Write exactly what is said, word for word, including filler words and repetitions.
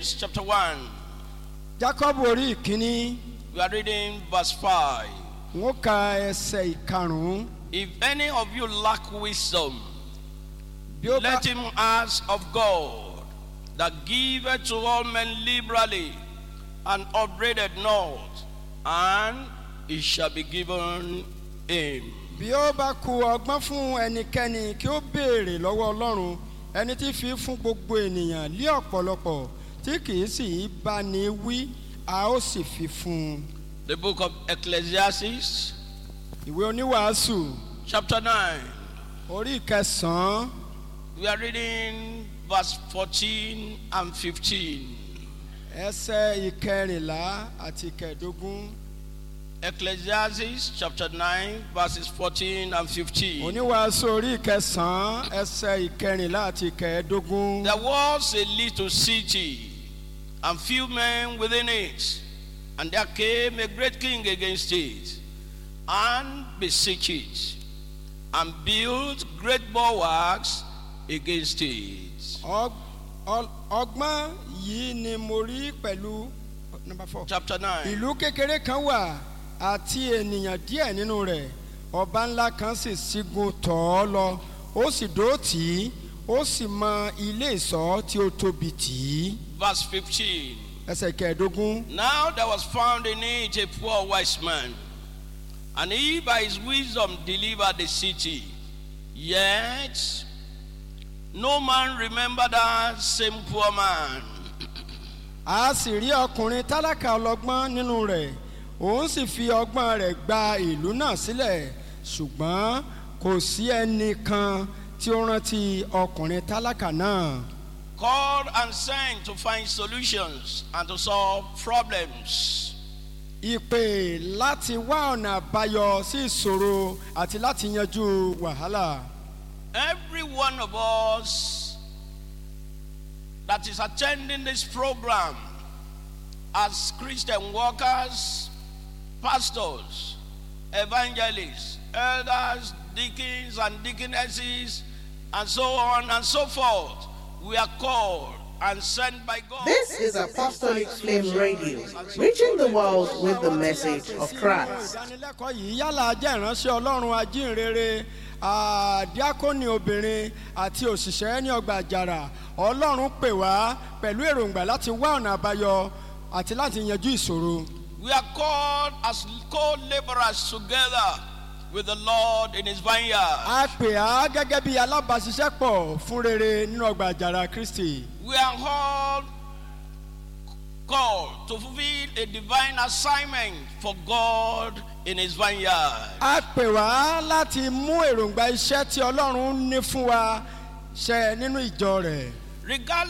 James chapter one. Jacob orí ìkíní. We are reading verse five. Wọ́n ka ẹsẹ̀ ìkarùn-ún. If any of you lack wisdom, Bí ó bá let him ask of God, that giveth to all men liberally, and upbraideth not, and it shall be given him. bí ó bá kù ọgbọ́n fún ẹnikẹ́ni kí ó béèrè lọ́wọ́ Ọlọ́run, ẹni tí fi fún gbogbo ènìyàn lé ọ̀pọ̀lọpọ̀ tí kìí sì bá ní wí, a ó sì fi fún un. The book of Ecclesiastes Ìwé oníwàásù chapter nine. orí ìkẹsàn-án. We are reading verse fourteen and fifteen. Ẹsẹ̀ ìkẹrìnlá àti ìkẹẹ̀dógún. Ecclesiastes chapter nine verses fourteen and fifteen. Oníwàásù orí ìkẹsàn-án ẹsẹ̀ ìkẹrìnlá àti ìkẹẹ̀dógún. There was a little city, and few men within it, and there came a great king against it, and besieged it, and built great bulwarks against it. Ọg- ọ- Ọgbọ́n yìí ni mo rí pẹ̀lú number four. Chapter nine. Ìlú kékeré kan wà àti ènìyàn díẹ̀ nínú rẹ̀. Ọba ńlá kan sì sígun tọ̀ ọ́ lọ, ó sì dó tì í, ó sì mọ ilé ìṣọ́ tí ó tóbi tì í. Verse fifteen. Ẹsẹ̀ kẹẹ̀dógún. Now there was found in it a poor wise man, and he by his wisdom delivered the city. Yet no man remembered that same poor man. A sì rí ọkùnrin tálákà ọlọ́gbọ́n nínú rẹ̀, òun sì fi ọgbọ́n rẹ̀ gba ìlú náà sílẹ̀, ṣùgbọ́n kò sí ẹnìkan tí ó rántí ọkùnrin tálákà náà. Called and sent to find solutions and to solve problems. Ìpè láti wá ọ̀nà àbáyọ sí ìṣòro àti láti yanjú wàhálà. Every one of us that is attending this program as Christian workers, pastors, evangelists, elders, deacons and deaconesses, and so on and so forth, we are called and sent by God. This is Apostolic Flame Radio, reaching the world with the message of Christ. Ìdánilẹ́kọ̀ọ́ yìí yálà jẹ́ ìránṣẹ́ Ọlọ́run ajínrere, àdíákónì obìnrin àti òṣìṣẹ́ ní ọgbà àjàrà. Ọlọ́run pè wá pẹ̀lú èròǹgbà láti wá ọ̀nà àbáyọ àti láti yanjú ìṣòro. We are called as co-laborers together with the Lord in his vineyard. A pè á gẹ́gẹ́ bí alábàáṣiṣẹ́pọ̀ fún rere nínú ọgbà àjàrà Kristi. We are all called to fulfill a divine assignment for God in his vineyard. A pè wá láti mú èròǹgbà iṣẹ́ tí Ọlọ́run ní fún wa ṣẹ nínú ìjọ rẹ̀. Regardless